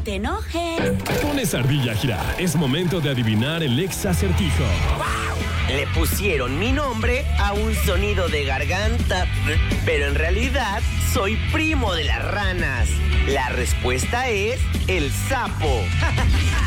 te enojes. Pones ardilla a girar. Es momento de adivinar el ex acertijo. Le pusieron mi nombre a un sonido de garganta, pero en realidad soy primo de las ranas. La respuesta es el sapo.